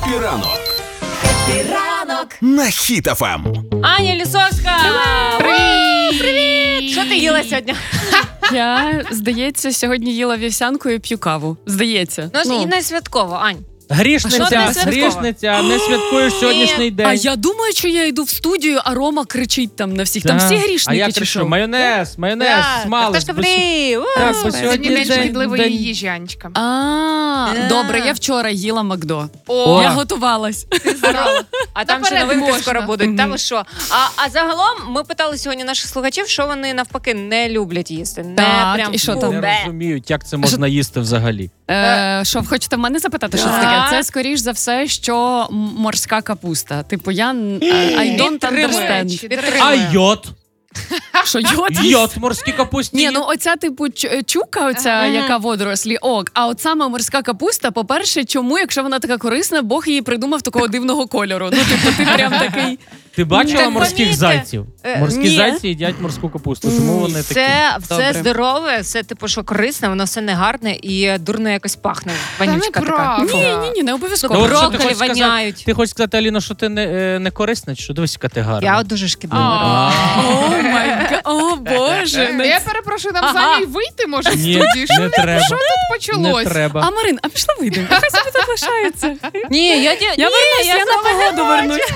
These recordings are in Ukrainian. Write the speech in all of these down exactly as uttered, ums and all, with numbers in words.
Хеппі ранок. Хеппі ранок На Хіт еф ем. Аня Лісовська! Привіт! Привіт! Що ти їла сьогодні? Я, здається, сьогодні їла вівсянку і п'ю каву. Здається. Ну, ну. І не святково, Ань. Грішниця, А що ти грішниця, не святкуєш сьогоднішній день. А я думаю, що я йду в студію, а Рома кричить там на всіх. Там всі грішники, а я чи кричу, що? майонез, майонез, Да, смалець. так, то ж добрі. Так, бо Сьогодні сьогодні день день, шкідливої день... їжі, Анечка. А, Да. добре, я вчора їла Макдо. О, Я готувалась. здорово. А там ще Наперед новинки можна. скоро будуть. Мгм. Та ви що? А, а загалом ми питали сьогодні наших слухачів, що вони навпаки не люблять їсти. Не Так, прям і що фу, там? Не бе. розуміють, як це можна їсти взагалі. Е, що, хочете в мене запитати, що це Так. таке? Це, скоріш за все, що м- морська капуста. Типу, я... I don't Підтримую. understand. Підтримую. А йод? Що, йод? Йод морські капусті. Ні, ну оця типу чу- чука, оця, Ага. яка водорослі, ок. А от саме морська капуста, по-перше, чому, якщо вона така корисна, Бог її придумав такого дивного кольору. Ну, тобто ти прям такий... Ти бачила Так, морських помітьте. зайців? Е, Морські ні. зайці їдять морську капусту. Чому вони такі? Все, все Добре. здорове, все типу, що корисне, воно все не гарне і дурно якось пахне. Вонючка така. неправда. Ні, ні, ні, не обов'язково. Ну, от що ти Брокколі хочеш сказати? воняють. Ти хочеш сказати, Аліна, що ти не, е, не корисна, чи що? Дивись, яка ти гарна. Я от дуже шкідлива. А. О, май га, о, Боже. не- Я перепрошую, нам Ага. за ній вийти може з Ні, студії? Що не тут- треба. Що тут почалось? Не треба. А, Марин, а пішла вийдемо. Хай собі тут лишається. Ні, я, я, Я вернусь, я, на погоду вернусь.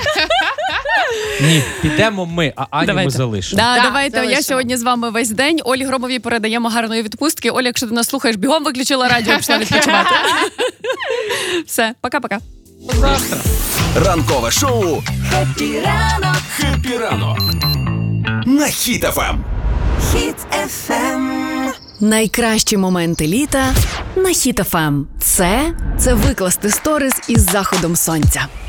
Ні, підемо ми, а Аню ми Давайте. залишимо. Да, Да, давайте, залишимо. я сьогодні з вами весь день. Олі Громовій передаємо гарної відпустки. Оля, якщо ти нас слухаєш, бігом виключила радіо, пішла відпочивати. Все, пока-пока. Завтра. Ранкове шоу Хеппі ранок, «Хеппі ранок» на Хіт еф ем. Хіт еф ем. Найкращі моменти літа на Хіт еф ем. Це, це викласти сторіс із заходом сонця.